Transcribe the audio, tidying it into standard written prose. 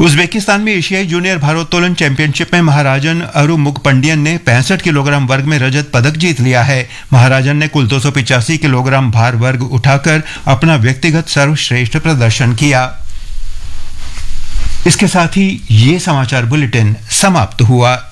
Uzbekistan में एशियाई junior भारोत्तोलन चैंपियनशिप में महाराजन अरुमुगपंडियन ने 65 किलोग्राम वर्ग में रजत पदक जीत लिया है। महाराजन ने कुल 285 किलोग्राम भार वर्ग उठाकर अपना व्यक्तिगत सर्वश्रेष्ठ प्रदर्शन किया। इसके साथ ही ये समाचार बुलेटिन समाप्त हुआ।